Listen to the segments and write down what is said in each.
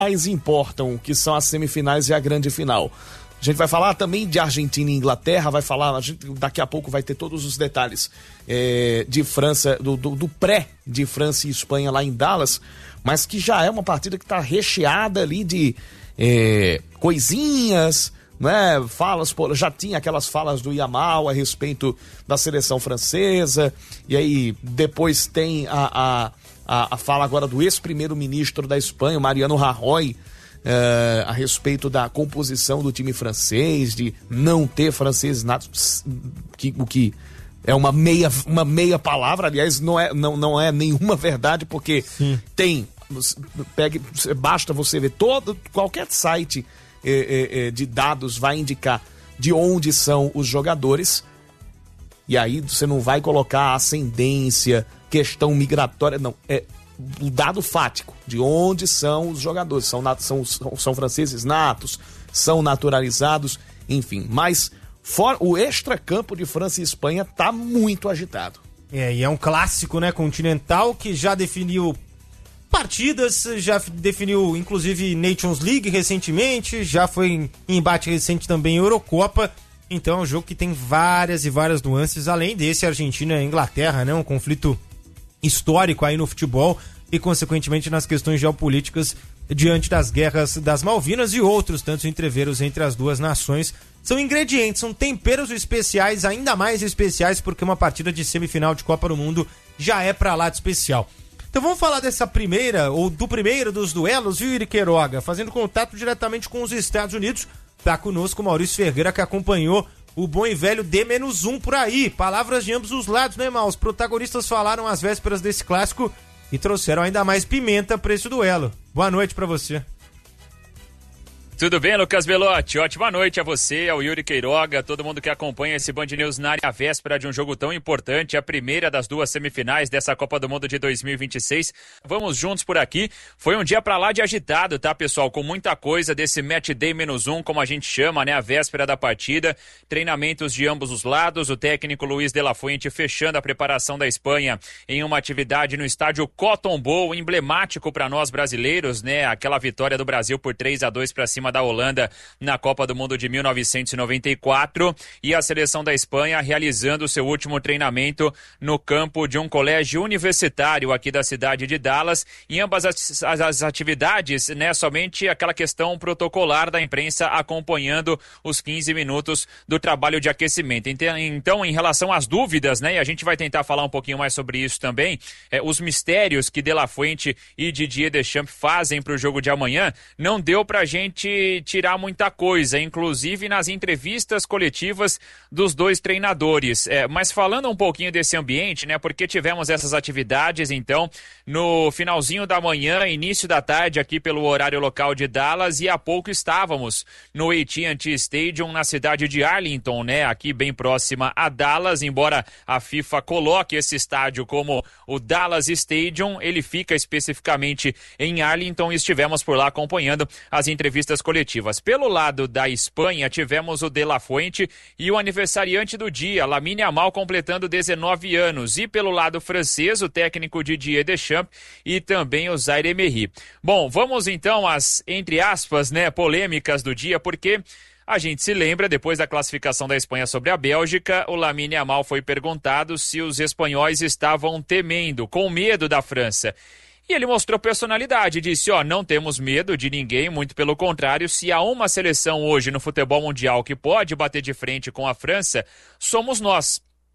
mais importam, que são as semifinais e a grande final. A gente vai falar também de Argentina e Inglaterra, daqui a pouco vai ter todos os detalhes de França, do pré de França e Espanha lá em Dallas, mas que já é uma partida que está recheada ali de coisinhas, né? Falas, já tinha aquelas falas do Yamal a respeito da seleção francesa, e aí depois tem a fala agora do ex-primeiro-ministro da Espanha, Mariano Rajoy, a respeito da composição do time francês, de não ter franceses natos, o que é uma meia palavra, aliás, não é nenhuma verdade, porque basta você ver qualquer site de dados vai indicar de onde são os jogadores, e aí você não vai colocar ascendência, questão migratória, não, é o dado fático de onde são os jogadores, são franceses natos, são naturalizados, enfim, mas o extracampo de França e Espanha tá muito agitado. E é um clássico, né, continental, que já definiu partidas, já definiu inclusive Nations League recentemente, já foi em embate recente também em Eurocopa, então é um jogo que tem várias e várias nuances, além desse Argentina e Inglaterra, né, um conflito histórico aí no futebol e consequentemente nas questões geopolíticas diante das guerras das Malvinas e outros tantos entreveros entre as duas nações. São ingredientes, são temperos especiais, ainda mais especiais porque uma partida de semifinal de Copa do Mundo já é pra lá de especial. Então vamos falar dessa primeira, ou do primeiro dos duelos, viu, Yuri Queiroga? Fazendo contato diretamente com os Estados Unidos, tá conosco o Maurício Ferreira, que acompanhou o bom e velho D-1 por aí. Palavras de ambos os lados, né, Mal? Os protagonistas falaram às vésperas desse clássico e trouxeram ainda mais pimenta para esse duelo. Boa noite para você. Tudo bem, Lucas Belotti? Ótima noite a você, ao Yuri Queiroga, todo mundo que acompanha esse Band News na área, véspera de um jogo tão importante, a primeira das duas semifinais dessa Copa do Mundo de 2026. Vamos juntos por aqui. Foi um dia pra lá de agitado, tá, pessoal? Com muita coisa desse Match Day -1, como a gente chama, né? A véspera da partida. Treinamentos de ambos os lados. O técnico Luiz de la Fuente fechando a preparação da Espanha em uma atividade no estádio Cotton Bowl, emblemático para nós brasileiros, né? Aquela vitória do Brasil por 3-2 para cima da Holanda na Copa do Mundo de 1994, e a seleção da Espanha realizando seu último treinamento no campo de um colégio universitário aqui da cidade de Dallas. Em ambas as atividades, né, somente aquela questão protocolar da imprensa acompanhando os 15 minutos do trabalho de aquecimento. Então, em relação às dúvidas, né, e a gente vai tentar falar um pouquinho mais sobre isso também, os mistérios que De La Fuente e Didier Deschamps fazem para o jogo de amanhã, não deu pra gente tirar muita coisa, inclusive nas entrevistas coletivas dos dois treinadores. Mas falando um pouquinho desse ambiente, né, porque tivemos essas atividades, então, no finalzinho da manhã, início da tarde, aqui pelo horário local de Dallas, e há pouco estávamos no AT&T Stadium, na cidade de Arlington, né, aqui bem próxima a Dallas, embora a FIFA coloque esse estádio como o Dallas Stadium, ele fica especificamente em Arlington, e estivemos por lá acompanhando as entrevistas coletivas. Pelo lado da Espanha, tivemos o De La Fuente e o aniversariante do dia, Lamine Yamal, completando 19 anos. E pelo lado francês, o técnico Didier Deschamps e também o Zaire Emery. Bom, vamos então às, entre aspas, né, polêmicas do dia, porque a gente se lembra, depois da classificação da Espanha sobre a Bélgica, o Lamine Yamal foi perguntado se os espanhóis estavam temendo, com medo da França. E ele mostrou personalidade, disse, não temos medo de ninguém, muito pelo contrário, se há uma seleção hoje no futebol mundial que pode bater de frente com a França, somos nós.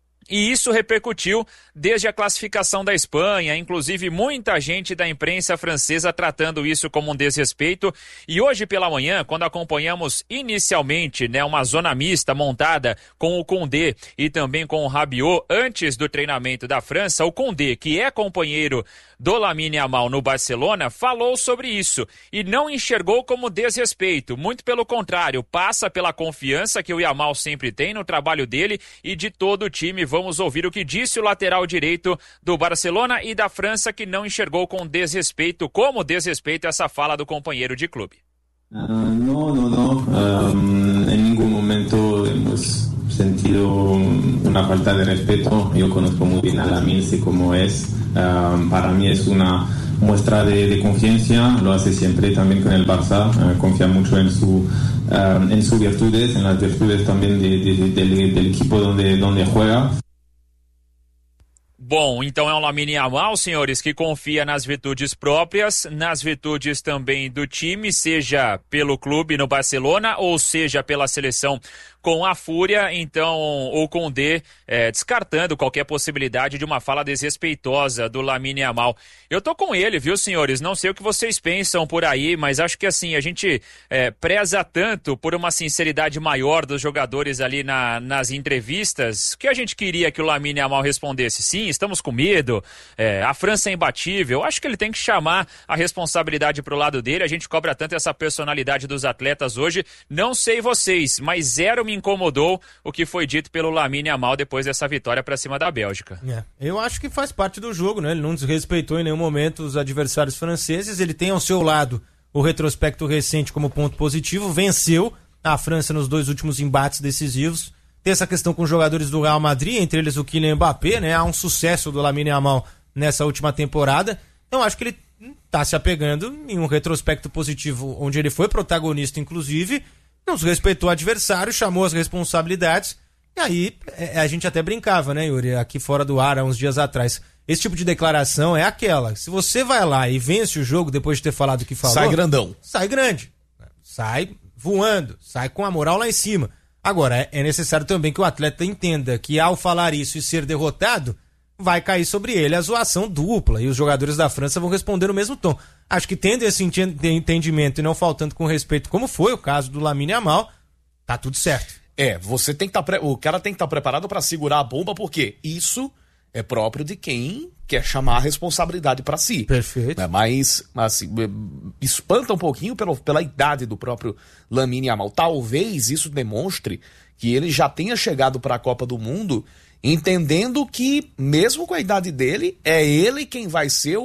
E isso repercutiu desde a classificação da Espanha, inclusive muita gente da imprensa francesa tratando isso como um desrespeito. E hoje pela manhã, quando acompanhamos inicialmente, né, uma zona mista montada com o Koundé e também com o Rabiot antes do treinamento da França, o Koundé, que é companheiro do Lamine Yamal no Barcelona, falou sobre isso e não enxergou como desrespeito, muito pelo contrário, passa pela confiança que o Yamal sempre tem no trabalho dele e de todo o time. Vamos ouvir o que disse o lateral direito do Barcelona e da França, que não enxergou com desrespeito, como desrespeito, essa fala do companheiro de clube. No. En ningún momento hemos sentido una falta de respeto. Yo conozco muy bien a Lamine, sé cómo es. Para mí es una muestra de confianza, lo hace siempre también con el Barça, confía mucho en sus virtudes, en las virtudes también del equipo donde juega. Bom, então é um Lamine Yamal, senhores, que confia nas virtudes próprias, nas virtudes também do time, seja pelo clube no Barcelona ou seja pela seleção com a Fúria. Então o Condé descartando qualquer possibilidade de uma fala desrespeitosa do Lamine Yamal. Eu tô com ele, viu, senhores? Não sei o que vocês pensam por aí, mas acho que assim, a gente preza tanto por uma sinceridade maior dos jogadores ali nas entrevistas, que a gente queria que o Lamine Yamal respondesse: sim, estamos com medo, a França é imbatível. Acho que ele tem que chamar a responsabilidade pro lado dele. A gente cobra tanto essa personalidade dos atletas hoje. Não sei vocês, mas zero me incomodou o que foi dito pelo Lamine Yamal depois dessa vitória pra cima da Bélgica. Eu acho que faz parte do jogo, né? Ele não desrespeitou em nenhum momento os adversários franceses. Ele tem ao seu lado o retrospecto recente como ponto positivo. Venceu a França nos 2 últimos embates decisivos. Tem essa questão com os jogadores do Real Madrid, entre eles o Kylian Mbappé, né? Há um sucesso do Lamine Yamal nessa última temporada. Então acho que ele tá se apegando em um retrospecto positivo, onde ele foi protagonista, inclusive, não respeitou o adversário, chamou as responsabilidades, e aí a gente até brincava, né, Yuri, aqui fora do ar há uns dias atrás. Esse tipo de declaração é aquela: se você vai lá e vence o jogo depois de ter falado o que falou, sai grandão. Sai grande, sai voando, sai com a moral lá em cima. Agora, é necessário também que o atleta entenda que ao falar isso e ser derrotado, vai cair sobre ele a zoação dupla, e os jogadores da França vão responder no mesmo tom. Acho que tendo esse entendimento e não faltando com respeito, como foi o caso do Lamine Yamal, tá tudo certo. Você tem que o cara tem que estar preparado para segurar a bomba, porque isso é próprio de quem quer chamar a responsabilidade para si. Perfeito. Mas assim, espanta um pouquinho pela idade do próprio Lamine Yamal. Talvez isso demonstre que ele já tenha chegado para a Copa do Mundo entendendo que, mesmo com a idade dele, é ele quem vai ser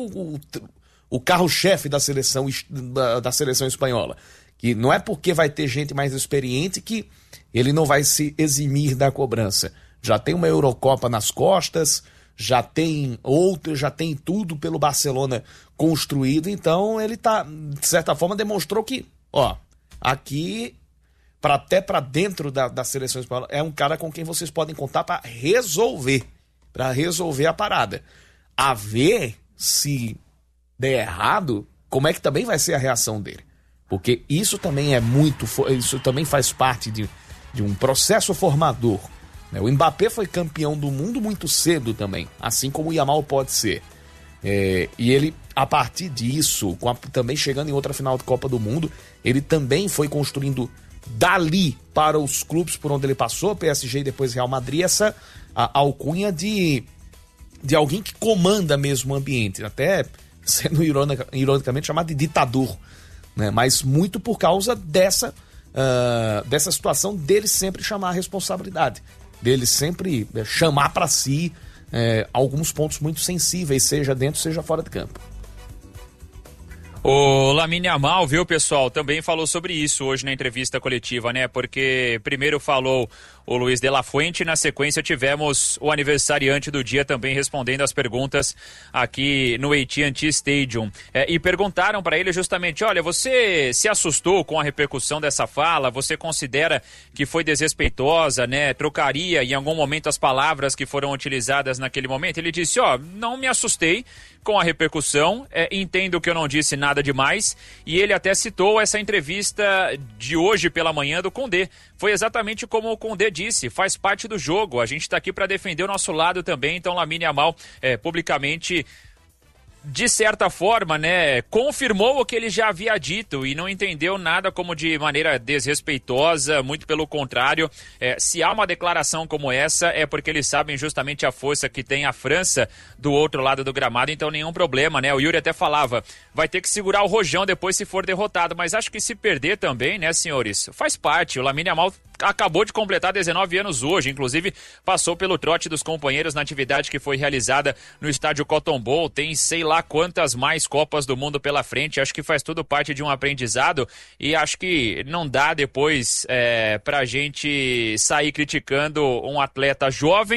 o carro-chefe da seleção espanhola. Que não é porque vai ter gente mais experiente que ele não vai se eximir da cobrança. Já tem uma Eurocopa nas costas, já tem tudo pelo Barcelona construído, então ele tá, de certa forma, demonstrou que, aqui, até para dentro da seleção espanhola, é um cara com quem vocês podem contar para resolver a parada. A ver se der errado, como é que também vai ser a reação dele. Porque isso também isso também faz parte de um processo formador. O Mbappé foi campeão do mundo muito cedo também, assim como o Yamal pode ser. E ele, a partir disso, também chegando em outra final de Copa do Mundo, ele também foi construindo dali para os clubes por onde ele passou, PSG e depois Real Madrid, essa alcunha de alguém que comanda mesmo o ambiente, até sendo ironicamente chamado de ditador, né? Mas muito por causa dessa situação dele sempre chamar a responsabilidade, dele sempre chamar para si alguns pontos muito sensíveis, seja dentro, seja fora de campo. O Lamine Yamal, viu, pessoal, também falou sobre isso hoje na entrevista coletiva, né? Porque primeiro falou o Luiz de la Fuente, na sequência tivemos o aniversariante do dia também respondendo as perguntas aqui no AT&T Stadium. E perguntaram para ele justamente: olha, você se assustou com a repercussão dessa fala? Você considera que foi desrespeitosa, né? Trocaria em algum momento as palavras que foram utilizadas naquele momento? Ele disse: não me assustei com a repercussão, entendo que eu não disse nada demais, e ele até citou essa entrevista de hoje pela manhã do Condé. Foi exatamente como o Condé disse, faz parte do jogo, a gente está aqui para defender o nosso lado também. Então Lamine Yamal publicamente, de certa forma, né, confirmou o que ele já havia dito e não entendeu nada como de maneira desrespeitosa, muito pelo contrário. Se há uma declaração como essa, é porque eles sabem justamente a força que tem a França do outro lado do gramado, então nenhum problema, né? O Yuri até falava, vai ter que segurar o rojão depois se for derrotado, mas acho que se perder também, né, senhores, faz parte. O Lamine Yamal acabou de completar 19 anos hoje, inclusive passou pelo trote dos companheiros na atividade que foi realizada no estádio Cotton Bowl, tem sei lá quantas mais Copas do Mundo pela frente, acho que faz tudo parte de um aprendizado e acho que não dá depois pra gente sair criticando um atleta jovem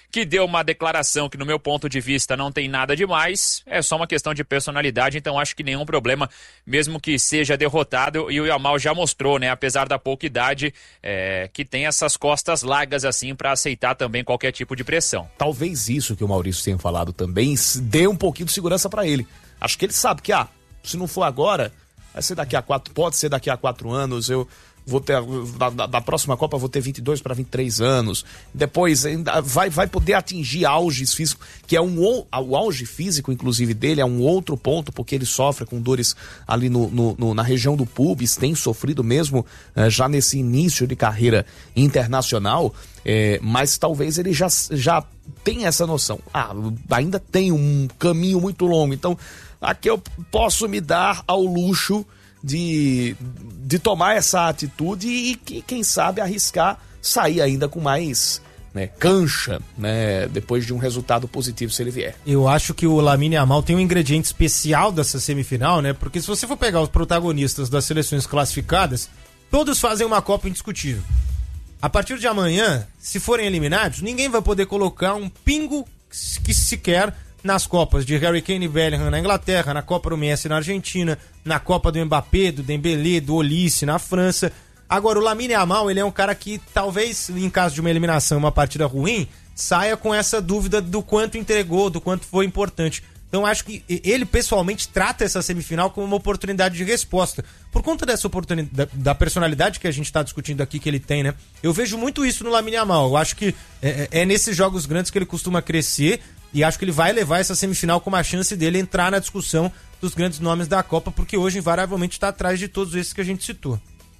que deu uma declaração que, no meu ponto de vista, não tem nada demais, é só uma questão de personalidade, então acho que nenhum problema, mesmo que seja derrotado, e o Yamal já mostrou, né, apesar da pouca idade, que tem essas costas largas assim para aceitar também qualquer tipo de pressão. Talvez isso que o Maurício tenha falado também dê um pouquinho de segurança para ele. Acho que ele sabe que, se não for agora, vai ser pode ser daqui a 4 anos, eu vou ter, da próxima Copa vou ter 22 para 23 anos, depois ainda vai poder atingir auges físicos, que é o auge físico, inclusive, dele, é um outro ponto, porque ele sofre com dores ali na região do pubis, tem sofrido mesmo já nesse início de carreira internacional, mas talvez ele já tenha essa noção, ainda tem um caminho muito longo, então aqui eu posso me dar ao luxo de tomar essa atitude e quem sabe arriscar sair ainda com mais cancha, depois de um resultado positivo se ele vier. Eu acho que o Lamine Yamal tem um ingrediente especial dessa semifinal, porque se você for pegar os protagonistas das seleções classificadas, todos fazem uma Copa indiscutível. A partir de amanhã, se forem eliminados, ninguém vai poder colocar um pingo que sequer nas Copas de Harry Kane e Bellingham na Inglaterra, na Copa do Messi na Argentina, na Copa do Mbappé, do Dembélé, do Olise na França. Agora, o Lamine Yamal, ele é um cara que talvez, em caso de uma eliminação, uma partida ruim, saia com essa dúvida do quanto entregou, do quanto foi importante. Então, acho que ele, pessoalmente, trata essa semifinal como uma oportunidade de resposta. Por conta dessa oportunidade, da personalidade que a gente está discutindo aqui, que ele tem, Eu vejo muito isso no Lamine Yamal. Eu acho que é nesses jogos grandes que ele costuma crescer. E acho que ele vai levar essa semifinal com uma chance dele entrar na discussão dos grandes nomes da Copa, porque hoje invariavelmente está atrás de todos esses que a gente citou.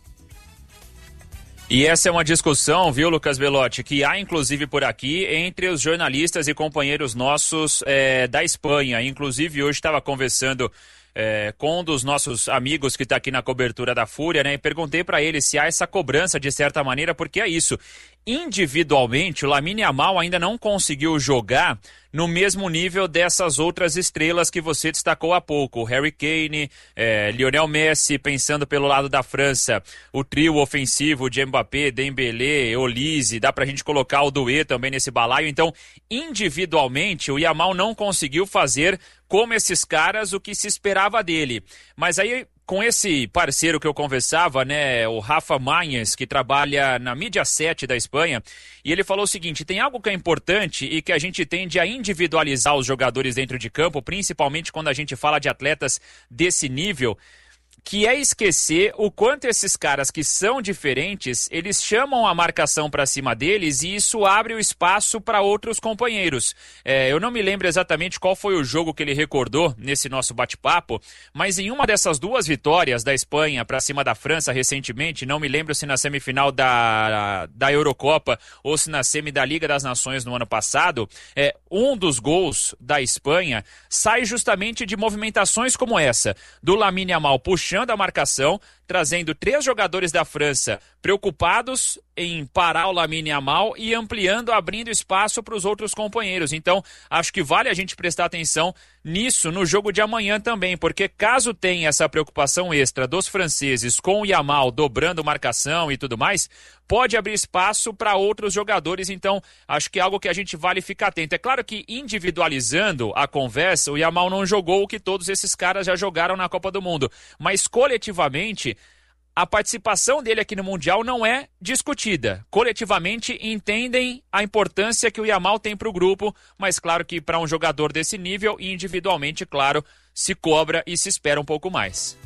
E essa é uma discussão, viu, Lucas Belotti, que há inclusive por aqui entre os jornalistas e companheiros nossos da Espanha. Inclusive hoje estava conversando com um dos nossos amigos que está aqui na cobertura da Fúria, e perguntei para ele se há essa cobrança de certa maneira, porque é isso. Individualmente, o Lamine Yamal ainda não conseguiu jogar no mesmo nível dessas outras estrelas que você destacou há pouco. O Harry Kane, Lionel Messi, pensando pelo lado da França, o trio ofensivo de Mbappé, Dembélé, Olise, dá pra gente colocar o Doué também nesse balaio. Então, individualmente, o Yamal não conseguiu fazer como esses caras o que se esperava dele. Mas aí, com esse parceiro que eu conversava, o Rafa Manhas, que trabalha na Mídia 7 da Espanha, e ele falou o seguinte: tem algo que é importante e que a gente tende a individualizar os jogadores dentro de campo, principalmente quando a gente fala de atletas desse nível, que é esquecer o quanto esses caras que são diferentes, eles chamam a marcação para cima deles e isso abre o espaço para outros companheiros. Eu não me lembro exatamente qual foi o jogo que ele recordou nesse nosso bate-papo, mas em uma dessas duas vitórias da Espanha para cima da França recentemente, não me lembro se na semifinal da Eurocopa ou se na semi da Liga das Nações no ano passado, um dos gols da Espanha sai justamente de movimentações como essa, do Lamine Yamal puxando a marcação, trazendo 3 jogadores da França preocupados em parar o Lamine Yamal e ampliando, abrindo espaço para os outros companheiros. Então, acho que vale a gente prestar atenção nisso no jogo de amanhã também, porque caso tenha essa preocupação extra dos franceses com o Yamal dobrando marcação e tudo mais, pode abrir espaço para outros jogadores. Então, acho que é algo que a gente vale ficar atento. É claro que individualizando a conversa, o Yamal não jogou o que todos esses caras já jogaram na Copa do Mundo, mas coletivamente a participação dele aqui no Mundial não é discutida. Coletivamente entendem a importância que o Yamal tem para o grupo, mas claro que para um jogador desse nível, individualmente, claro, se cobra e se espera um pouco mais.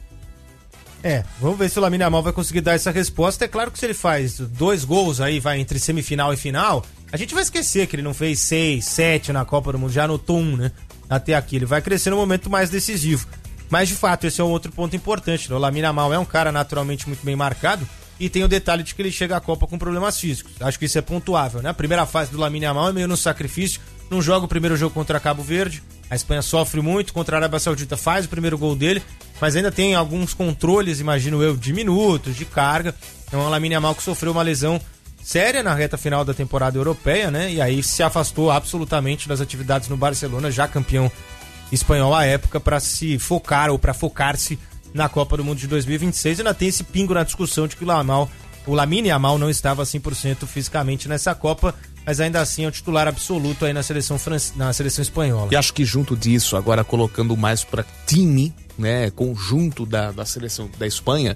Vamos ver se o Lamine Yamal vai conseguir dar essa resposta. É claro que se ele faz 2 gols aí, vai entre semifinal e final, a gente vai esquecer que ele não fez 6, 7 na Copa do Mundo, já anotou 1, até aqui. Ele vai crescer no momento mais decisivo. Mas, de fato, esse é um outro ponto importante. O Lamine Yamal é um cara naturalmente muito bem marcado e tem o detalhe de que ele chega à Copa com problemas físicos. Acho que isso é pontuável, A primeira fase do Lamine Yamal é meio no sacrifício. Não joga o primeiro jogo contra Cabo Verde. A Espanha sofre muito, contra a Arábia Saudita faz o primeiro gol dele, mas ainda tem alguns controles, imagino eu, de minutos, de carga. Então, o Lamine Yamal que sofreu uma lesão séria na reta final da temporada europeia, E aí se afastou absolutamente das atividades no Barcelona, já campeão espanhol à época, para se focar ou para focar-se na Copa do Mundo de 2026. Ainda tem esse pingo na discussão de que o Lamine Yamal não estava 100% fisicamente nessa Copa. mas ainda assim é o titular absoluto aí na seleção espanhola. E acho que junto disso, agora colocando mais para time, né, conjunto da seleção da Espanha,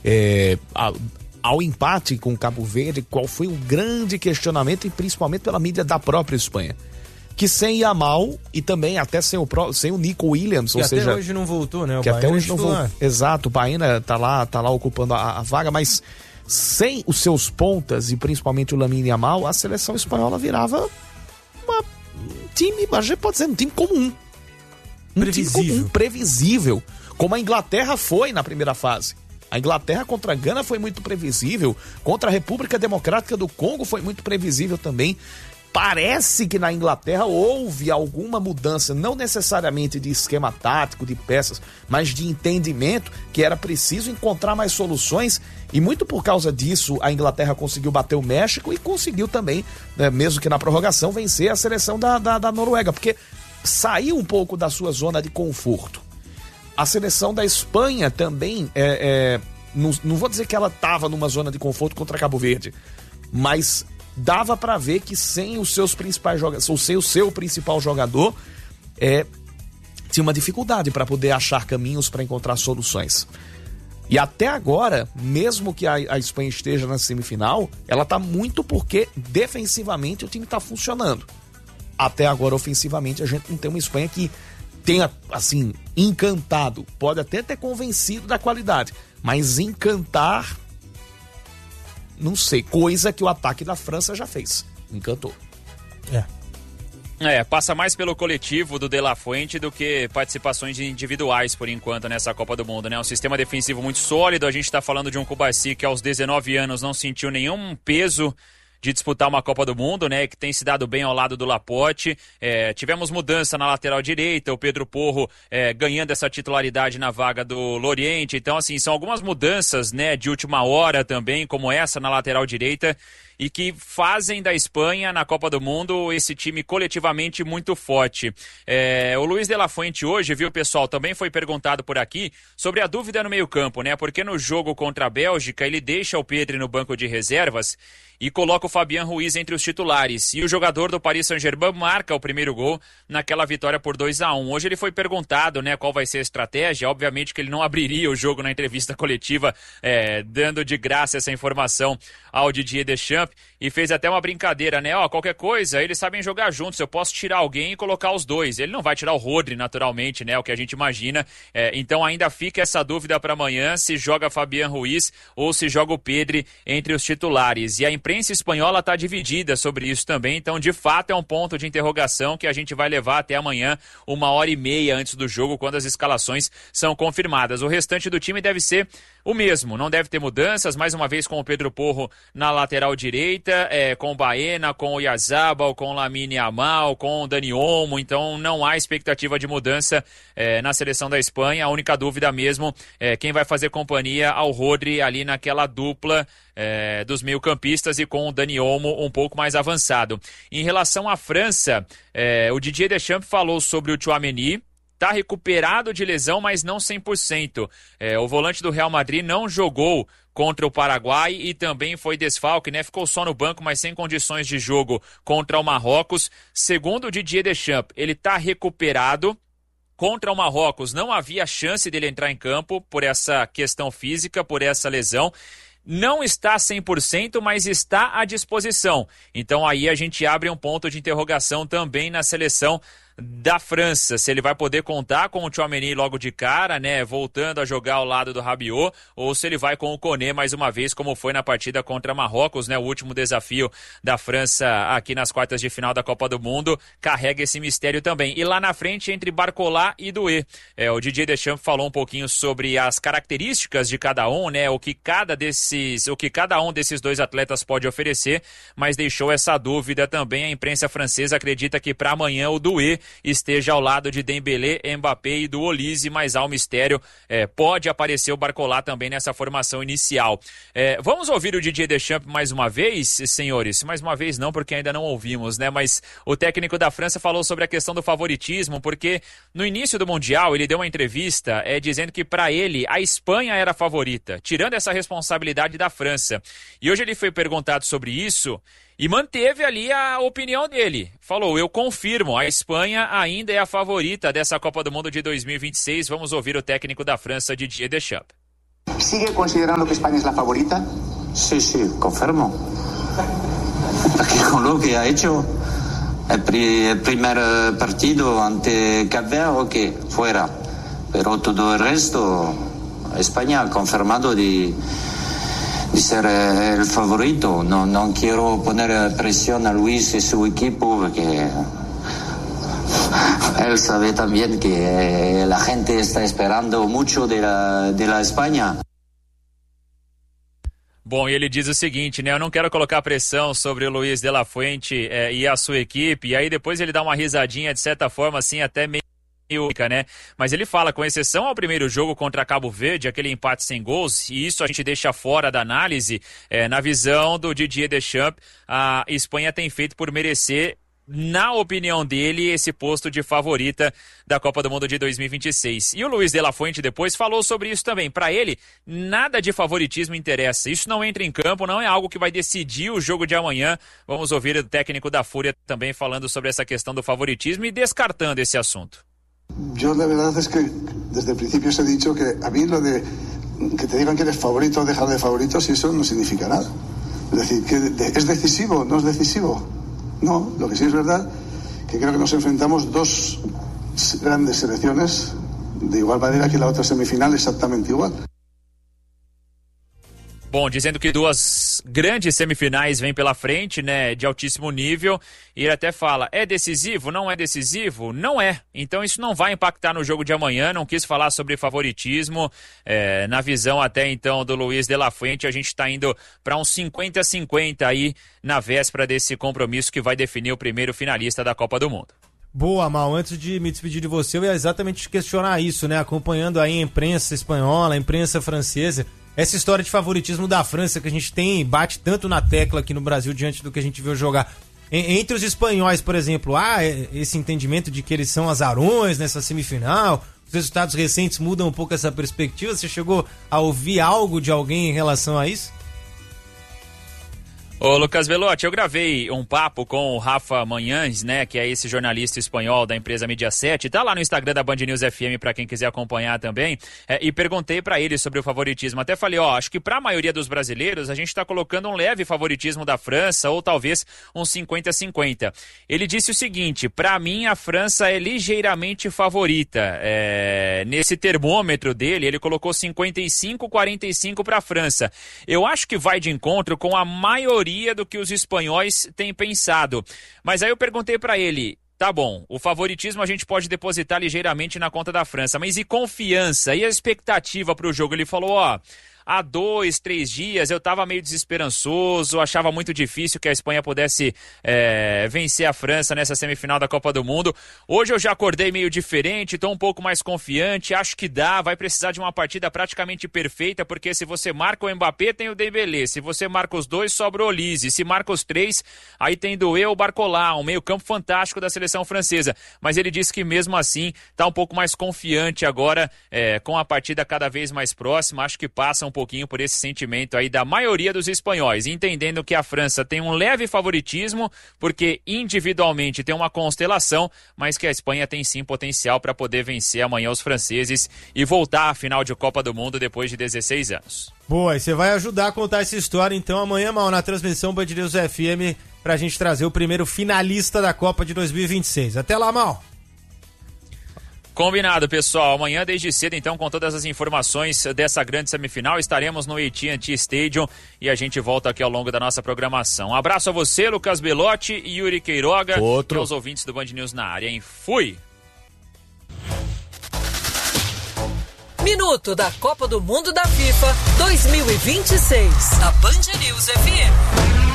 ao empate com o Cabo Verde, qual foi um grande questionamento, e principalmente pela mídia da própria Espanha, que sem Yamal e também até sem o Nico Williams, que ou até seja, hoje não voltou, né? O que Baena até hoje não voltou. Exato, o Baena tá lá ocupando a vaga, mas sem os seus pontas e principalmente o Lamine Yamal, a seleção espanhola virava um time, a gente pode dizer, um time comum. Previsível. Time comum, previsível, como a Inglaterra foi na primeira fase. A Inglaterra contra a Gana foi muito previsível, contra a República Democrática do Congo foi muito previsível também. Parece que na Inglaterra houve alguma mudança, não necessariamente de esquema tático, de peças, mas de entendimento que era preciso encontrar mais soluções, e muito por causa disso a Inglaterra conseguiu bater o México e conseguiu também, né, mesmo que na prorrogação, vencer a seleção da Noruega, porque saiu um pouco da sua zona de conforto. A seleção da Espanha também, não vou dizer que ela estava numa zona de conforto contra Cabo Verde, mas dava para ver que sem os seus principais jogadores, ou sem o seu principal jogador, tinha uma dificuldade para poder achar caminhos para encontrar soluções. E até agora, mesmo que a Espanha esteja na semifinal, ela tá muito porque defensivamente o time tá funcionando. Até agora, ofensivamente, a gente não tem uma Espanha que tenha, assim, encantado. Pode até ter convencido da qualidade, mas encantar, não sei, coisa que o ataque da França já fez. Encantou. Passa mais pelo coletivo do De La Fuente do que participações individuais, por enquanto, nessa Copa do Mundo, né? Um sistema defensivo muito sólido. A gente tá falando de um Cubarsí que aos 19 anos não sentiu nenhum peso de disputar uma Copa do Mundo, né, que tem se dado bem ao lado do Laporte. Tivemos mudança na lateral direita, o Pedro Porro ganhando essa titularidade na vaga do Loriente. Então, assim, são algumas mudanças, né, de última hora também, como essa na lateral direita, e que fazem da Espanha, na Copa do Mundo, esse time coletivamente muito forte. O Luiz de la Fuente hoje, viu, pessoal, também foi perguntado por aqui sobre a dúvida no meio-campo, né? Porque no jogo contra a Bélgica, ele deixa o Pedri no banco de reservas e coloca o Fabian Ruiz entre os titulares. E o jogador do Paris Saint-Germain marca o primeiro gol naquela vitória por 2-1. Hoje ele foi perguntado, né, qual vai ser a estratégia. Obviamente que ele não abriria o jogo na entrevista coletiva, dando de graça essa informação ao Didier Deschamps, e fez até uma brincadeira, né? Qualquer coisa, eles sabem jogar juntos, eu posso tirar alguém e colocar os dois. Ele não vai tirar o Rodri, naturalmente, né? O que a gente imagina. Então ainda fica essa dúvida para amanhã, se joga Fabian Ruiz ou se joga o Pedri entre os titulares. E a imprensa espanhola está dividida sobre isso também, então de fato é um ponto de interrogação que a gente vai levar até amanhã, 1h30 antes do jogo, quando as escalações são confirmadas. O restante do time deve ser o mesmo, não deve ter mudanças, mais uma vez com o Pedro Porro na lateral direita, com o Baena, com o Oyarzabal, com o Lamine Yamal, com o Dani Olmo. Então não há expectativa de mudança na seleção da Espanha. A única dúvida mesmo é quem vai fazer companhia ao Rodri ali naquela dupla dos meio-campistas, e com o Dani Olmo um pouco mais avançado. Em relação à França, o Didier Deschamps falou sobre o Tchouaméni. Está recuperado de lesão, mas não 100%. O volante do Real Madrid não jogou contra o Paraguai e também foi desfalque, né? Ficou só no banco, mas sem condições de jogo contra o Marrocos. Segundo o Didier Deschamps, ele está recuperado. Contra o Marrocos não havia chance dele entrar em campo por essa questão física, por essa lesão. Não está 100%, mas está à disposição. Então aí a gente abre um ponto de interrogação também na seleção da França, se ele vai poder contar com o Tchouaméni logo de cara, né, voltando a jogar ao lado do Rabiot, ou se ele vai com o Koné mais uma vez, como foi na partida contra Marrocos, né, o último desafio da França aqui nas quartas de final da Copa do Mundo, carrega esse mistério também. E lá na frente, entre Barcola e Doué, o Didier Deschamps falou um pouquinho sobre as características de cada um, né, o que cada um desses dois atletas pode oferecer, mas deixou essa dúvida também. A imprensa francesa acredita que para amanhã o Doué esteja ao lado de Dembélé, Mbappé e do Olise, mas há um mistério, pode aparecer o Barcola também nessa formação inicial. Vamos ouvir o Didier Deschamps mais uma vez, senhores? Mais uma vez não, porque ainda não ouvimos, né? Mas o técnico da França falou sobre a questão do favoritismo, porque no início do Mundial ele deu uma entrevista dizendo que para ele a Espanha era a favorita, tirando essa responsabilidade da França. E hoje ele foi perguntado sobre isso, E manteve ali a opinião dele. Falou, eu confirmo, a Espanha ainda é a favorita dessa Copa do Mundo de 2026. Vamos ouvir o técnico da França, Didier Deschamps. ¿Sigue considerando que España es la favorita? Sí, confirmo. Porque con lo que ha hecho el primer partido ante Cape Verde, ok, fuera. Pero todo el resto, España ha confirmado de ser el favorito. No quiero poner presión a Luis y su equipo porque él sabe también que la gente está esperando mucho de la Espanha. Bom, e ele diz o seguinte, né? Eu não quero colocar pressão sobre o Luis de la Fuente e a sua equipe. E aí depois ele dá uma risadinha, de certa forma, assim, até meio única, né? Mas ele fala, com exceção ao primeiro jogo contra Cabo Verde, aquele empate sem gols, e isso a gente deixa fora da análise, na visão do Didier Deschamps, a Espanha tem feito por merecer, na opinião dele, esse posto de favorita da Copa do Mundo de 2026. E o Luis de la Fuente depois falou sobre isso também. Para ele, nada de favoritismo interessa. Isso não entra em campo, não é algo que vai decidir o jogo de amanhã. Vamos ouvir o técnico da Fúria também falando sobre essa questão do favoritismo e descartando esse assunto. Yo la verdad es que desde el principio os he dicho que a mí lo de que te digan que eres favorito o dejar de favoritos, y eso no significa nada. Es decir, que es decisivo, no es decisivo. No, lo que sí es verdad que creo que nos enfrentamos dos grandes selecciones de igual manera que la otra semifinal, exactamente igual. Bom, dizendo que duas grandes semifinais vêm pela frente, né, de altíssimo nível, e ele até fala, é decisivo? Não é decisivo? Não é. Então isso não vai impactar no jogo de amanhã, não quis falar sobre favoritismo, na visão até então do Luis de la Fuente, a gente está indo para uns 50-50 aí na véspera desse compromisso que vai definir o primeiro finalista da Copa do Mundo. Boa, Mal, antes de me despedir de você, eu ia exatamente questionar isso, né, acompanhando aí a imprensa espanhola, a imprensa francesa, essa história de favoritismo da França que a gente tem, bate tanto na tecla aqui no Brasil diante do que a gente viu jogar. Entre os espanhóis, por exemplo, há esse entendimento de que eles são azarões nessa semifinal, os resultados recentes mudam um pouco essa perspectiva. Você chegou a ouvir algo de alguém em relação a isso? Ô Lucas Belotti, eu gravei um papo com o Rafa Manhães, né, que é esse jornalista espanhol da empresa Mediaset, tá lá no Instagram da Band News FM para quem quiser acompanhar também, e perguntei para ele sobre o favoritismo. Até falei, acho que para a maioria dos brasileiros a gente tá colocando um leve favoritismo da França ou talvez um 50-50. Ele disse o seguinte, para mim a França é ligeiramente favorita. Nesse termômetro dele, ele colocou 55-45 para a França. Eu acho que vai de encontro com a maioria do que os espanhóis têm pensado. Mas aí eu perguntei para ele, tá bom, o favoritismo a gente pode depositar ligeiramente na conta da França, mas e confiança, e a expectativa para o jogo? Ele falou, há 2, 3 dias eu estava meio desesperançoso, achava muito difícil que a Espanha pudesse vencer a França nessa semifinal da Copa do Mundo. Hoje eu já acordei meio diferente, estou um pouco mais confiante, acho que dá, vai precisar de uma partida praticamente perfeita, porque se você marca o Mbappé, tem o Dembélé, se você marca os 2, sobra o Olise, se marca os 3, aí tem Doué ou Barcola, um meio campo fantástico da seleção francesa. Mas ele disse que mesmo assim está um pouco mais confiante agora, com a partida cada vez mais próxima, acho que passa um pouquinho por esse sentimento aí da maioria dos espanhóis, entendendo que a França tem um leve favoritismo, porque individualmente tem uma constelação, mas que a Espanha tem sim potencial para poder vencer amanhã os franceses e voltar à final de Copa do Mundo depois de 16 anos. Boa, e você vai ajudar a contar essa história então amanhã, Mal, na transmissão Band News FM, pra gente trazer o primeiro finalista da Copa de 2026. Até lá, Mal! Combinado, pessoal. Amanhã, desde cedo, então, com todas as informações dessa grande semifinal, estaremos no AT&T Stadium e a gente volta aqui ao longo da nossa programação. Um abraço a você, Lucas Belotti e Yuri Queiroga, e aos ouvintes do Band News na área, hein? Fui! Minuto da Copa do Mundo da FIFA 2026, da Band News FM.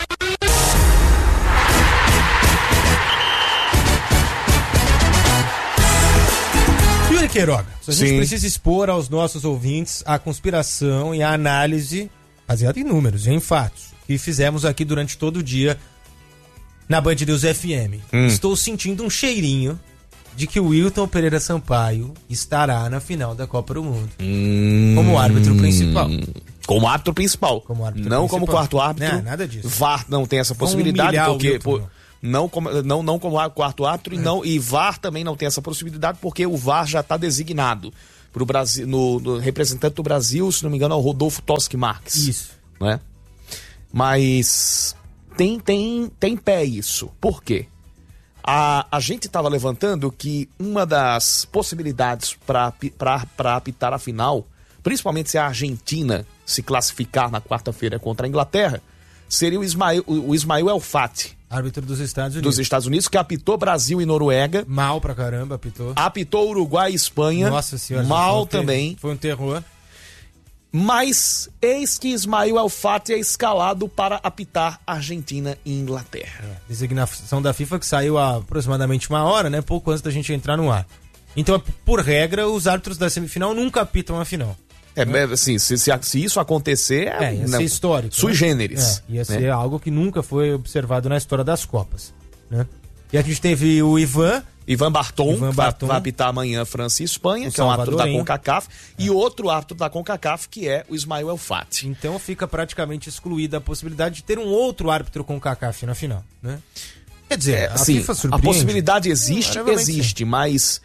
Yuri Queiroga, a gente precisa expor aos nossos ouvintes a conspiração e a análise baseada em números e em fatos que fizemos aqui durante todo o dia na Band News FM. Estou sentindo um cheirinho de que o Wilton Pereira Sampaio estará na final da Copa do Mundo como árbitro principal. Como árbitro principal. Não como quarto árbitro. Não, nada disso. VAR não tem essa possibilidade, porque não como quarto árbitro e VAR também não tem essa possibilidade, porque o VAR já está designado para o Brasil, no representante do Brasil, se não me engano, é o Rodolfo Toschi Marques. Isso. Né? Mas tem pé isso. Por quê? A gente estava levantando que uma das possibilidades para apitar a final, principalmente se a Argentina se classificar na quarta-feira contra a Inglaterra, seria o Ismael El Fati. Árbitro dos Estados Unidos. Que apitou Brasil e Noruega. Mal pra caramba, apitou. Apitou Uruguai e Espanha. Nossa senhora. Mal também. Foi um terror. Mas eis que Ismael El Fati é escalado para apitar Argentina e Inglaterra. Designação da FIFA que saiu há aproximadamente uma hora, né? Pouco antes da gente entrar no ar. Então, por regra, os árbitros da semifinal nunca apitam a final. Assim, se isso acontecer, ia ser histórico. Sui generis. Ia ser algo que nunca foi observado na história das Copas. Né? E a gente teve o Ivan Barton, que vai apitar amanhã França e Espanha, que é um árbitro da CONCACAF, e outro árbitro da CONCACAF, que é o Ismael El Fati. Então fica praticamente excluída a possibilidade de ter um outro árbitro CONCACAF na final. Né? Quer dizer, a FIFA surpreende. A possibilidade existe, mas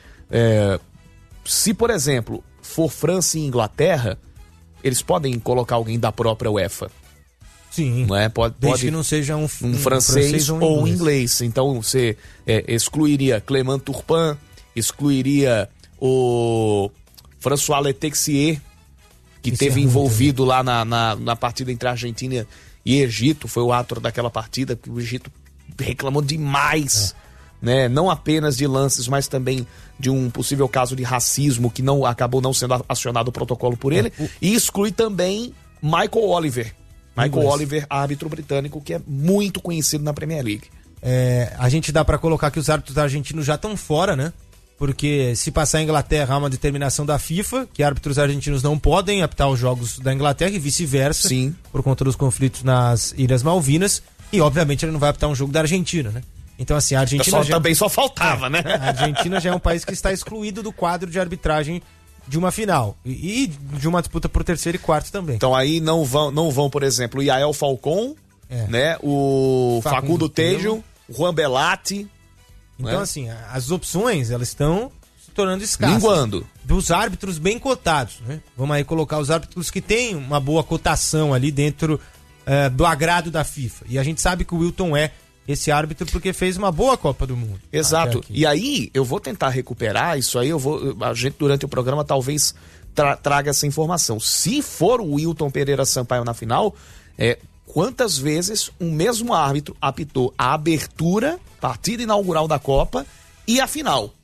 se, por exemplo, for França e Inglaterra, eles podem colocar alguém da própria UEFA. Sim, não é? Desde que não seja um francês ou um inglês. Então você excluiria Clément Turpin, excluiria o François Letexier, que esteve envolvido lá na partida entre Argentina e Egito, foi o ator daquela partida, que o Egito reclamou demais, né? Não apenas de lances, mas também de um possível caso de racismo que acabou não sendo acionado o protocolo por ele. E exclui também Michael Oliver. Oliver, árbitro britânico, que é muito conhecido na Premier League. A gente dá pra colocar que os árbitros argentinos já estão fora, né? Porque se passar a Inglaterra, há uma determinação da FIFA que árbitros argentinos não podem apitar os jogos da Inglaterra e vice-versa. Sim. Por conta dos conflitos nas Ilhas Malvinas. E, obviamente, ele não vai apitar um jogo da Argentina, né? Então, assim, a Argentina também só faltava, né? A Argentina já é um país que está excluído do quadro de arbitragem de uma final e de uma disputa por terceiro e quarto também. Então aí não vão, por exemplo, o Yael Falcon, né? O Facundo Tejo, o Juan Belatti. Então, assim, as opções, elas estão se tornando escassas. Minguando. Dos árbitros bem cotados, né? Vamos aí colocar os árbitros que têm uma boa cotação ali dentro do agrado da FIFA. E a gente sabe que o Wilton é esse árbitro porque fez uma boa Copa do Mundo. Exato. E aí eu vou tentar recuperar isso aí, a gente durante o programa talvez traga essa informação. Se for o Wilton Pereira Sampaio na final, quantas vezes o mesmo árbitro apitou a abertura, partida inaugural da Copa e a final?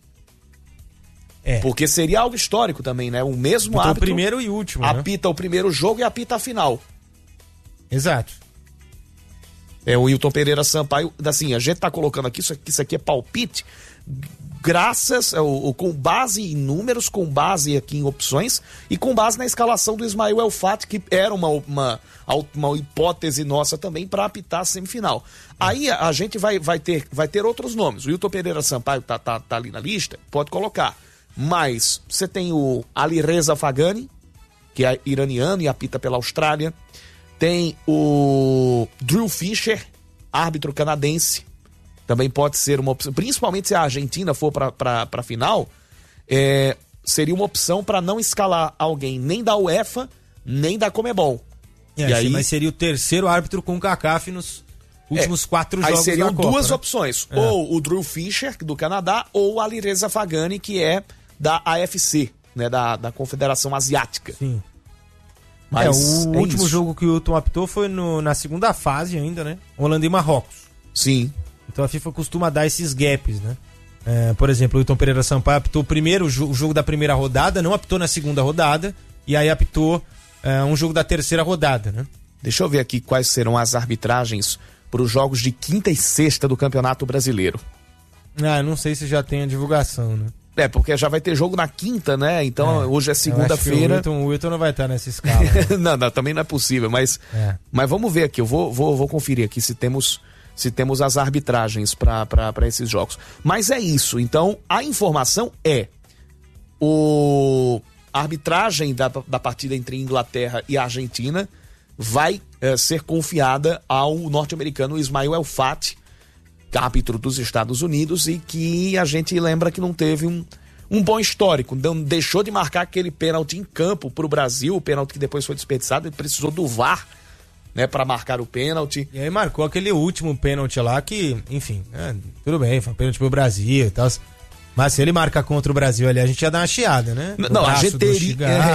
Porque seria algo histórico também, né? O mesmo árbitro, o primeiro e último, apita o primeiro jogo e apita a final. Exato. O Wilton Pereira Sampaio, assim, a gente tá colocando aqui, isso aqui é palpite, graças, com base em números, com base aqui em opções e com base na escalação do Ismael El Fati, que era uma hipótese nossa também para apitar a semifinal. Aí a gente vai ter outros nomes. O Wilton Pereira Sampaio tá ali na lista, pode colocar. Mas você tem o Alireza Fagani, que é iraniano e apita pela Austrália. Tem o Drew Fisher, árbitro canadense, também pode ser uma opção, principalmente se a Argentina for para a final, seria uma opção para não escalar alguém nem da UEFA, nem da Conmebol. Mas seria o terceiro árbitro com CONCACAF nos últimos 4 jogos da Copa. Aí seriam duas opções, ou o Drew Fisher, do Canadá, ou o Alireza Fagani, que é da AFC, né, da Confederação Asiática. Sim. Mas o último jogo que o Wilton apitou foi na segunda fase ainda, né? Holanda e Marrocos. Sim. Então a FIFA costuma dar esses gaps, né? Por exemplo, o Wilton Pereira Sampaio apitou primeiro o jogo da primeira rodada, não apitou na segunda rodada, e aí apitou um jogo da terceira rodada, né? Deixa eu ver aqui quais serão as arbitragens para os jogos de quinta e sexta do Campeonato Brasileiro. Não sei se já tem a divulgação, né? Porque já vai ter jogo na quinta, né? Então hoje é segunda-feira. O Wilton não vai estar nessa escala. Né? não, também não é possível, mas vamos ver aqui. Eu vou conferir aqui se temos as arbitragens para esses jogos. Mas é isso. Então, a informação é: o a arbitragem da partida entre Inglaterra e Argentina vai ser confiada ao norte-americano Ismael El Fati, árbitro dos Estados Unidos, e que a gente lembra que não teve um bom histórico, não deixou de marcar aquele pênalti em campo para o Brasil, o pênalti que depois foi desperdiçado, ele precisou do VAR, né, para marcar o pênalti. E aí marcou aquele último pênalti lá que, enfim, tudo bem, foi um pênalti pro Brasil e tal, mas se ele marca contra o Brasil ali, a gente ia dar uma chiada, né? Não, a gente teria...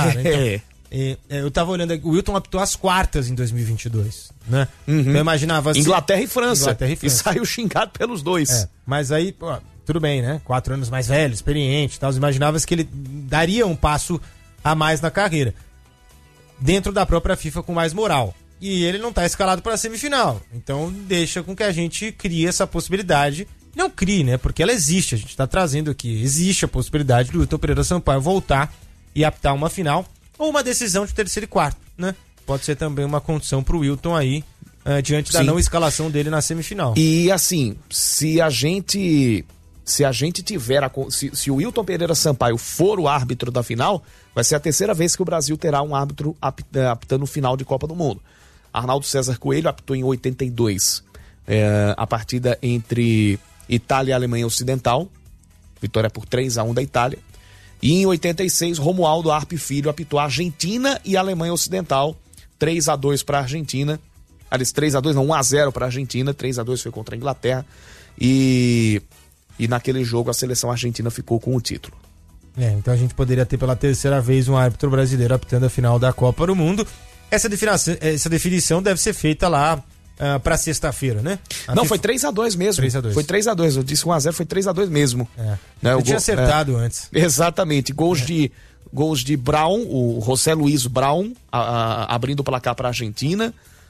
Eu tava olhando aqui, o Wilton apitou as quartas em 2022, né? Então eu imaginava assim... Inglaterra e França. E saiu xingado pelos dois. Mas aí, pô, tudo bem, né? 4 anos mais velho, experiente e tal. Imaginava-se que ele daria um passo a mais na carreira. Dentro da própria FIFA com mais moral. E ele não tá escalado para a semifinal. Então deixa com que a gente crie essa possibilidade. Não crie, né? Porque ela existe. A gente tá trazendo aqui. Existe a possibilidade do Wilton Pereira Sampaio voltar e apitar uma final ou uma decisão de terceiro e quarto, né? Pode ser também uma condição pro Wilton aí, diante da não escalação dele na semifinal. E assim, se a gente tiver, se o Wilton Pereira Sampaio for o árbitro da final, vai ser a terceira vez que o Brasil terá um árbitro apitando final de Copa do Mundo. Arnaldo César Coelho apitou em 82 a partida entre Itália e Alemanha Ocidental, vitória por 3-1 da Itália. E em 86, Romualdo Arpe Filho apitou Argentina e Alemanha Ocidental, 3-2 para a Argentina. Aliás, 3-2 não, 1-0 para a Argentina, 3-2 foi contra a Inglaterra. E naquele jogo a seleção argentina ficou com o título. Então a gente poderia ter pela terceira vez um árbitro brasileiro apitando a final da Copa do Mundo. Essa definição deve ser feita lá pra sexta-feira, né? Foi 3-2 mesmo. 3-2. Foi 3-2. Eu disse 1-0, foi 3-2 mesmo. Eu tinha acertado antes. Exatamente. Gols de Brown, o José Luiz Brown, abrindo o placar para a Argentina.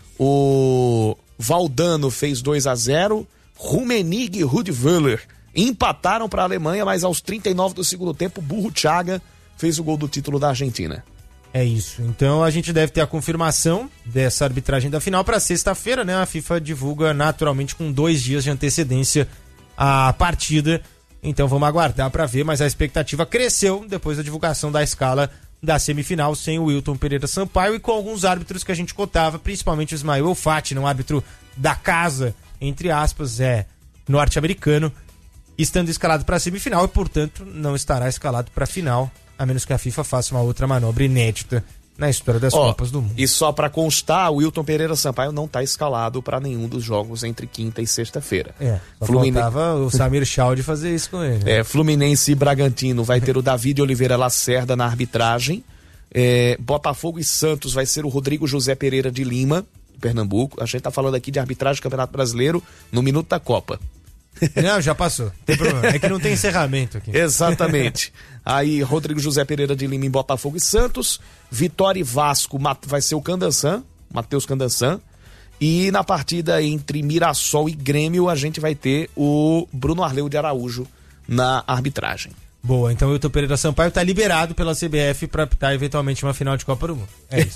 O Valdano fez 2-0. Rummenigge e Rudi Völler empataram para a Alemanha, mas aos 39 do segundo tempo, Burro Chaga fez o gol do título da Argentina. É isso. Então a gente deve ter a confirmação dessa arbitragem da final para sexta-feira, né? A FIFA divulga naturalmente com 2 dias de antecedência a partida. Então vamos aguardar para ver, mas a expectativa cresceu depois da divulgação da escala da semifinal sem o Wilton Pereira Sampaio e com alguns árbitros que a gente cotava, principalmente o Ismael El Fati, um árbitro da casa, entre aspas, norte-americano, estando escalado para a semifinal e, portanto, não estará escalado para a final, a menos que a FIFA faça uma outra manobra inédita na história das Copas do Mundo. E só para constar, o Wilton Pereira Sampaio não está escalado para nenhum dos jogos entre quinta e sexta-feira. Faltava o Samir Chaude fazer isso com ele. Né? Fluminense e Bragantino vai ter o David Oliveira Lacerda na arbitragem. Botafogo e Santos vai ser o Rodrigo José Pereira de Lima, de Pernambuco. A gente tá falando aqui de arbitragem do Campeonato Brasileiro no minuto da Copa. Não, já passou. Tem problema. É que não tem encerramento aqui. Exatamente. Aí, Rodrigo José Pereira de Lima em Botafogo e Santos. Vitória e Vasco vai ser o Candançan, Matheus Candançan. E na partida entre Mirassol e Grêmio, a gente vai ter o Bruno Arleu de Araújo na arbitragem. Boa, então o Wilton Pereira Sampaio está liberado pela CBF para apitar eventualmente uma final de Copa do Mundo. É isso,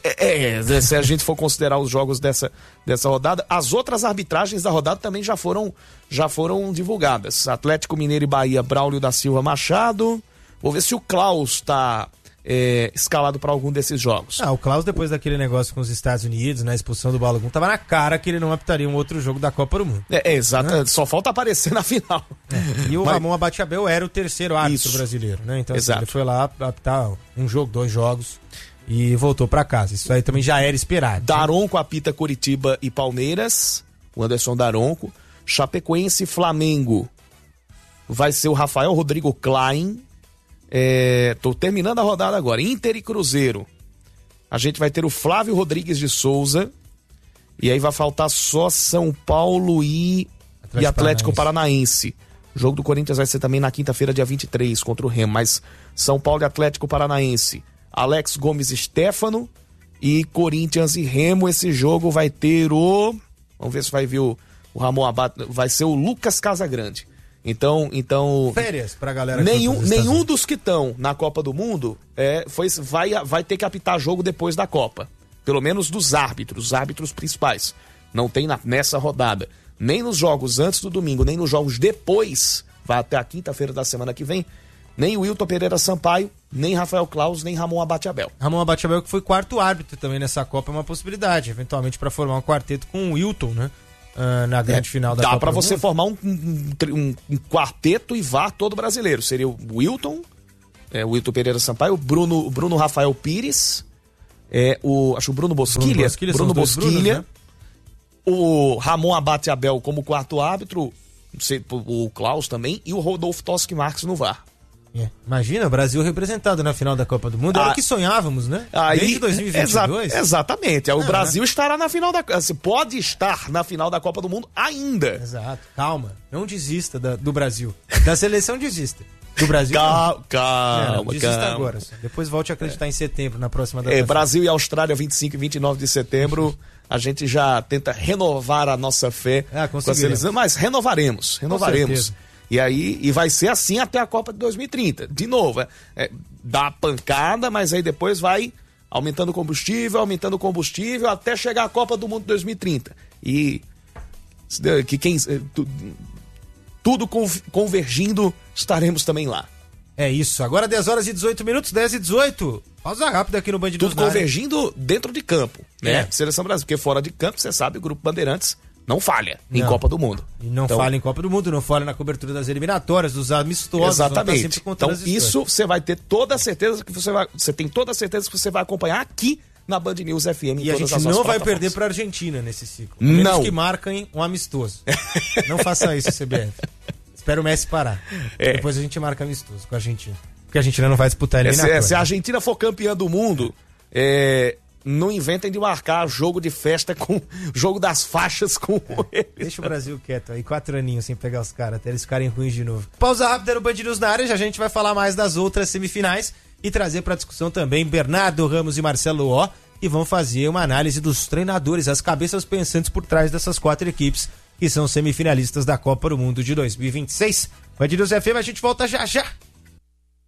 né? Se a gente for considerar os jogos dessa rodada, as outras arbitragens da rodada também já foram divulgadas. Atlético Mineiro e Bahia, Braulio da Silva Machado. Vou ver se o Klaus está escalado para algum desses jogos. O Klaus, depois daquele negócio com os Estados Unidos, na expulsão do Balogun, tava na cara que ele não apitaria um outro jogo da Copa do Mundo. Exato, né? Só falta aparecer na final. E o Ramon Abate-Abel era o terceiro árbitro brasileiro, né? Então assim, ele foi lá apitar um jogo, 2 jogos e voltou para casa. Isso aí também já era esperado. Daronco apita Curitiba e Palmeiras, o Anderson Daronco. Chapecoense e Flamengo vai ser o Rafael Rodrigo Klein. Tô terminando a rodada agora. Inter e Cruzeiro, a gente vai ter o Flávio Rodrigues de Souza. E aí vai faltar só São Paulo e Atlético Paranaense. O jogo do Corinthians vai ser também na quinta-feira, dia 23, contra o Remo. Mas São Paulo e Atlético Paranaense, Alex Gomes Stefano e Corinthians e Remo. Esse jogo vai ter vamos ver se vai vir o Ramon Abate. Vai ser o Lucas Casagrande. Então férias pra galera. Nenhum dos que estão na Copa do Mundo vai ter que apitar jogo depois da Copa. Pelo menos dos árbitros, os árbitros principais. Não tem nessa rodada. Nem nos jogos antes do domingo, nem nos jogos depois, vai até a quinta-feira da semana que vem, nem o Wilton Pereira Sampaio, nem Rafael Claus, nem Ramon Abate-Abel. Ramon Abate-Abel, que foi quarto árbitro também nessa Copa, é uma possibilidade, eventualmente para formar um quarteto com o Wilton, né? Na grande final da Copa. Dá para você formar um quarteto e VAR todo brasileiro. Seria o Wilton, o Wilton Pereira Sampaio, o Bruno Rafael Pires, acho que o Bruno Bosquilha. Bruno Bosquilha, né? O Ramon Abate-Abel como quarto árbitro, o Klaus também, e o Rodolfo Toschi Marques no VAR. Imagina, o Brasil representado na final da Copa do Mundo. Era o que sonhávamos, né? Desde 2022. Exatamente. O Brasil estará na final pode estar na final da Copa do Mundo ainda. Exato. Calma. Não desista do Brasil. Da seleção desista. Do Brasil. Calma. Desista agora. Depois volte a acreditar em setembro, na próxima data. Brasil e Austrália, 25 e 29 de setembro. A gente já tenta renovar a nossa fé com a seleção, mas renovaremos. E vai ser assim até a Copa de 2030. De novo, dá pancada, mas aí depois vai aumentando combustível, até chegar a Copa do Mundo de 2030. E tudo convergindo, estaremos também lá. É isso. Agora 10 horas e 18 minutos, 10 e 18. Pausa rápida aqui no Band News. Tudo convergindo dentro de campo, né? Seleção Brasil, porque fora de campo, você sabe, o Grupo Bandeirantes não falha em Copa do Mundo. E não falha em Copa do Mundo, não falha na cobertura das eliminatórias, dos amistosos. Exatamente. Então isso você vai ter toda a certeza que você tem toda a certeza que você vai acompanhar aqui na Band News FM. E a gente não vai perder para a Argentina nesse ciclo. Menos que marquem um amistoso. Não faça isso, CBF. Espera o Messi parar. Depois a gente marca amistoso com a Argentina. Porque a Argentina não vai disputar a eliminatória. Se a Argentina for campeã do mundo, não inventem de marcar jogo de festa com jogo das faixas com eles. Deixa o Brasil quieto aí, 4 aninhos sem pegar os caras, até eles ficarem ruins de novo. Pausa rápida no Band News na área, já a gente vai falar mais das outras semifinais e trazer para discussão também Bernardo Ramos e Marcelo Ó, e vão fazer uma análise dos treinadores, as cabeças pensantes por trás dessas 4 equipes que são semifinalistas da Copa do Mundo de 2026. Band News FM, a gente volta já já.